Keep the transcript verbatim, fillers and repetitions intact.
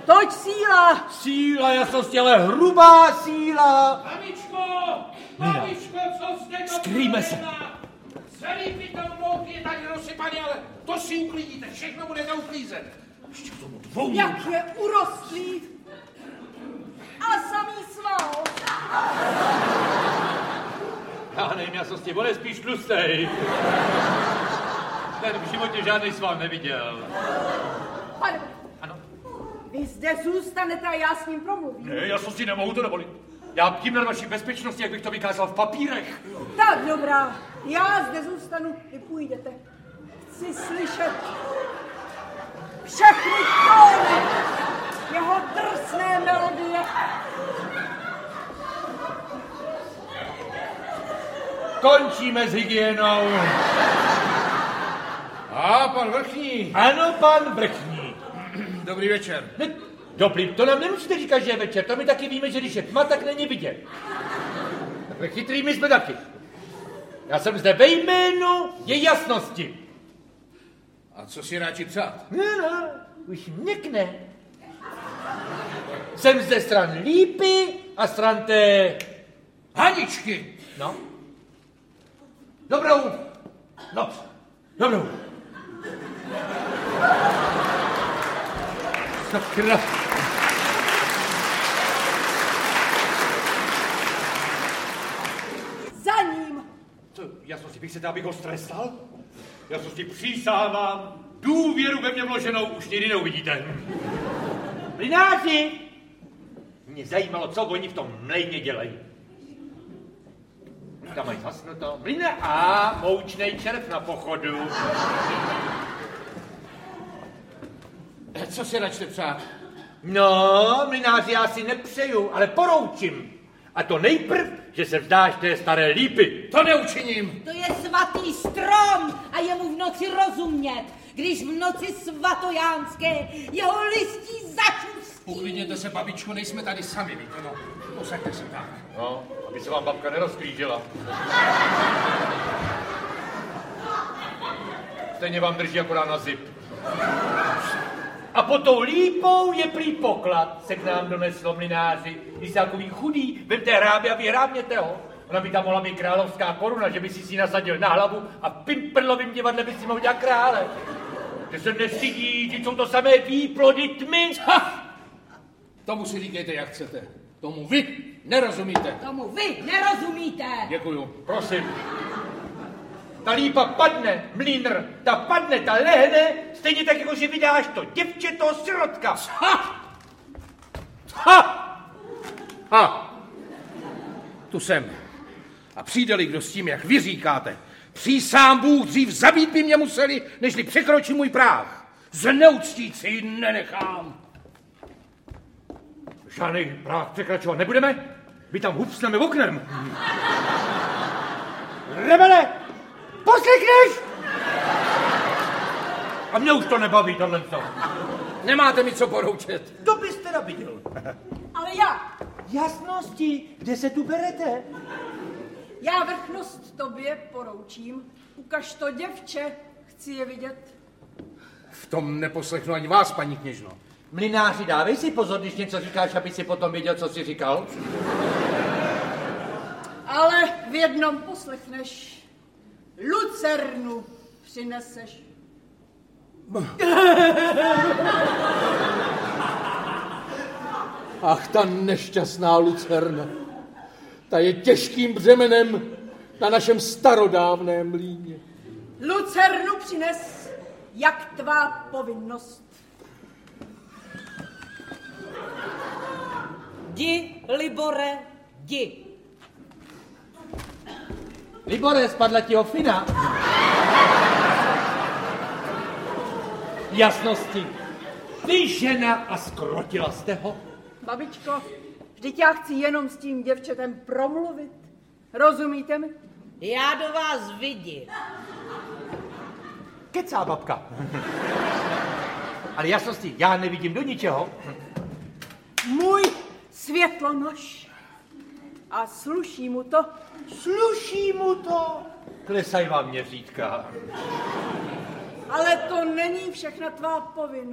Toť síla. Síla jasnosti, ale hrubá síla. Babičko, babičko, co jste to skrýme se. Celý pytel mouky je tady rozsypaný, ale to si uklidíte, všechno bude neuklízet. Ještě k tomu dvou. Jak je urostlý. A samý sval. Já nevím, jasnosti, on je spíš tlustej. Ten v životě žádný sval neviděl. Pane, ano? Vy zde zůstanete a já s ním promluvím. Ne, jasnosti, nemohu to dovolit. Já ptím na vaší bezpečnosti, jak bych to vykázal v papírech. Tak dobrá, já zde zůstanu, vy půjdete. Chci slyšet všechny tóny jeho drsné melodie. Končíme s hygienou. A pan Vrchní. Ano, pan Vrchní. Dobrý večer. Ne, dobrý, to nám nemusíte říkat, že je večer. To my taky víme, že když je tma, tak není vidět. Takhle chytrý my jsme taky. Já jsem zde ve jménu její jasnosti. A co si radši přát? No, no, už měkne. Jsem zde stran Lípy a stran té... Haničky. No. Dobrou noc. Dobrou. Sakra. Za ním. Co, jasnosti, vy chcete, abych ho strestal? Jasnosti, přísahám, důvěru ve mě vloženou už nikdy neuvidíte. Mlynáři! Mě zajímalo, co oni v tom mlejně dělají. Tam mají zasnuto. Mlyne a moučnej červ na pochodu. Co si radši přát? No, mlynáři, já si nepřeju, ale poroučím. A to nejprv, že se vzdáš té staré Lípy. To neučiním. To je svatý strom a je mu v noci rozumět, když v noci svatojánské jeho listí začustí. Uklidněte se, babičko, nejsme tady sami, víte, no. Posaďte se tak. No, aby se vám babka nerozklížila. Stejně vám drží akorát na zip. A pod tou Lípou je prý poklad, se k nám doneslo mlynáři. Když jste takový chudý, vemte hrábě a vyhrábněte ho. Ona by tam mohla být královská koruna, že by si si nasadil na hlavu a v Pimperlovým divadle by si mohl dělat krále. Že se nestydí, že jsou to samé výplody tmy. Ha! Tomu si říkejte, jak chcete. Tomu vy nerozumíte. Tomu vy nerozumíte. Děkuju. Prosím. Ta Lípa padne, mlýnr, ta padne, ta lehne, stejně tak, jako že vydáš to děvče, toho sirotka. Ha! Ha! Ha! Tu jsem. A přijde-li kdo s tím, jak vy říkáte, přísám Bůh, dřív zabít by mě museli, nežli překročí můj práh. Zneuctít si ji nenechám. Žádný práh překračovat nebudeme? My tam hupsneme oknem. Rebele! Poslechneš? A mě už to nebaví, tohle co. Nemáte mi co poroučet. To byste teda viděl. Ale já, Jasnosti, kde se tu berete? já vrchnost tobě poroučím. Ukaž to děvče, chci je vidět. V tom neposlechnu ani vás, paní kněžno. Mlynáři, dávej si pozor, když něco říkáš, aby si potom věděl, co jsi říkal. Ale v jednom poslechneš. Lucernu přineseš. Ach, ta nešťastná lucerna. Ta je těžkým břemenem na našem starodávném mlýně. Lucernu přines, jak tvá povinnost. Jdi, Libore, jdi. Libore, spadla ti ofina. Jasnosti. Ty žena a skrotila jste ho. Babičko, vždyť já chci jenom s tím děvčetem promluvit. Rozumíte mi? Já do vás vidím. Kecá babka. Ale jasnosti, já nevidím do ničeho. Můj světlonož. A sluší mu to. Sluší mu to. Klesají vám měřítka. Ale to není všechna tvá povinnost.